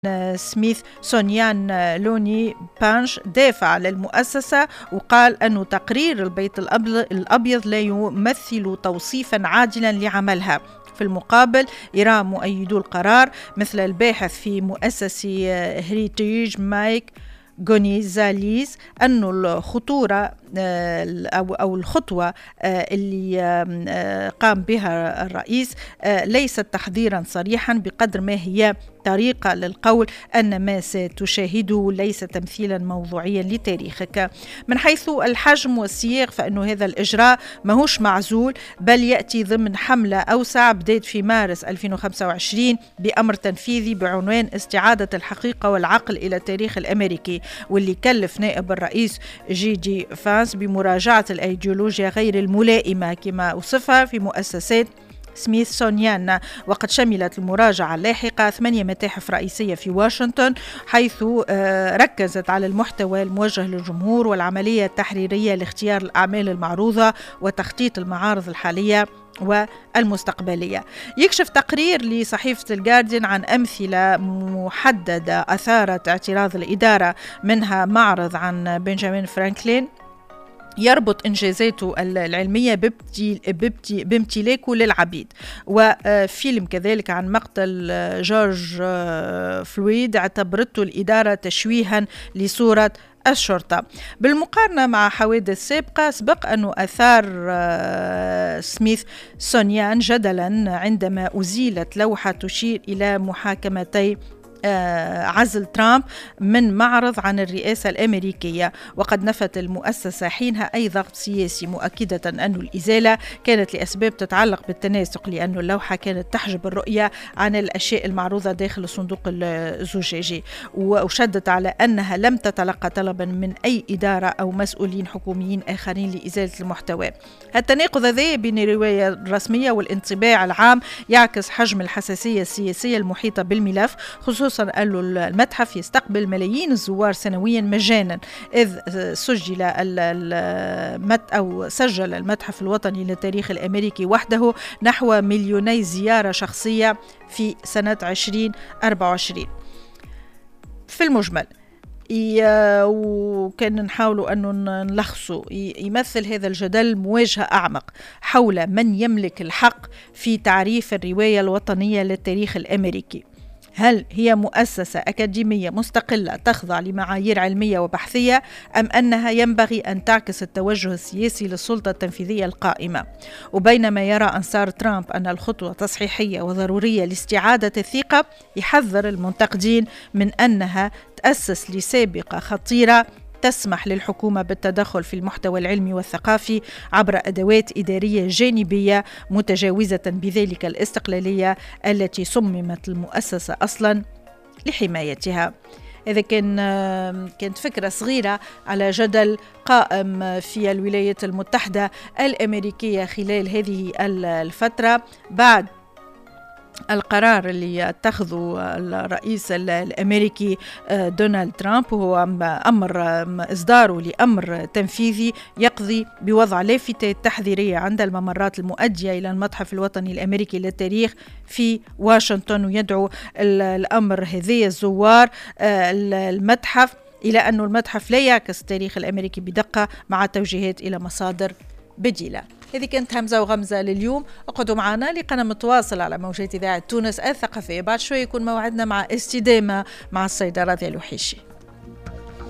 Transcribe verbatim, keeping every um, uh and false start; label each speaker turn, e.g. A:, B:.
A: سميث سونيان لوني بانش دافع للمؤسسة وقال أن تقرير البيت الأبيض لا يمثل توصيفا عادلا لعملها. في المقابل يرى مؤيدو القرار مثل الباحث في مؤسسة هريتيج مايك غونيزاليز أن الخطورة أو الخطوة اللي قام بها الرئيس ليست تحذيرا صريحا بقدر ما هي طريقة للقول أن ما ستشاهده ليس تمثيلا موضوعيا لتاريخك. من حيث الحجم والسياق فإن هذا الإجراء ماهوش معزول، بل يأتي ضمن حملة أوسع بدأت في مارس ألفين وخمسة وعشرين بأمر تنفيذي بعنوان استعادة الحقيقة والعقل إلى التاريخ الأمريكي، واللي كلف نائب الرئيس جي دي فانس بمراجعة الأيديولوجيا غير الملائمة كما وصفها في مؤسسات سميثسونيان. وقد شملت المراجعة اللاحقة ثمانية متاحف رئيسية في واشنطن، حيث ركزت على المحتوى الموجه للجمهور والعملية التحريرية لاختيار الأعمال المعروضة وتخطيط المعارض الحالية والمستقبلية. يكشف تقرير لصحيفة الجارديان عن أمثلة محددة أثارت اعتراض الإدارة، منها معرض عن بنجامين فرانكلين يربط إنجازاته العلمية بامتلاكه للعبيد، وفيلم كذلك عن مقتل جورج فلويد اعتبرته الإدارة تشويها لصورة الشرطة. بالمقارنة مع حوادث سابقة سبق أنه أثار سميث سونيان جدلا عندما أزيلت لوحة تشير إلى محاكمتي عزل ترامب من معرض عن الرئاسة الأمريكية، وقد نفت المؤسسة حينها أي ضغط سياسي، مؤكدة أن الإزالة كانت لأسباب تتعلق بالتناسق، لأن اللوحة كانت تحجب الرؤية عن الأشياء المعروضة داخل الصندوق الزجاجي، وشدت على أنها لم تتلقى طلبا من أي إدارة أو مسؤولين حكوميين آخرين لإزالة المحتوى. التناقض هذا بين الرواية الرسمية والانطباع العام يعكس حجم الحساسية السياسية المحيطة بالملف، خصوصا أن المتحف يستقبل ملايين الزوار سنويا مجانا، إذ سجل المت أو سجل المتحف الوطني للتاريخ الأمريكي وحده نحو مليوني زيارة شخصية في سنة عشرين أربعة وعشرين. في المجمل وكان نحاولوا أنه نلخصوا، يمثل هذا الجدل مواجهة أعمق حول من يملك الحق في تعريف الرواية الوطنية للتاريخ الأمريكي. هل هي مؤسسة أكاديمية مستقلة تخضع لمعايير علمية وبحثية، أم أنها ينبغي أن تعكس التوجه السياسي للسلطة التنفيذية القائمة؟ وبينما يرى أنصار ترامب أن الخطوة تصحيحية وضرورية لاستعادة الثقة، يحذر المنتقدين من أنها تأسس لسابقة خطيرة تسمح للحكومة بالتدخل في المحتوى العلمي والثقافي عبر أدوات إدارية جانبية متجاوزة بذلك الاستقلالية التي صممت المؤسسة أصلا لحمايتها. إذا كان كانت فكرة صغيرة على جدل قائم في الولايات المتحدة الأمريكية خلال هذه الفترة بعد القرار اللي يتخذه الرئيس الأمريكي دونالد ترامب، وهو أمر إصداره لأمر تنفيذي يقضي بوضع لافتات تحذيرية عند الممرات المؤدية إلى المتحف الوطني الأمريكي للتاريخ في واشنطن، ويدعو الأمر هذه الزوار المتحف إلى أن المتحف لا يعكس التاريخ الأمريكي بدقة، مع توجيهات إلى مصادر بديلة. هذه كانت همزة وغمزة لليوم. اقعدوا معنا لقنا متواصل على موجات إذاعة تونس الثقافية. بعد شوي يكون موعدنا مع استدامة مع السيدة راضية الوحيشي.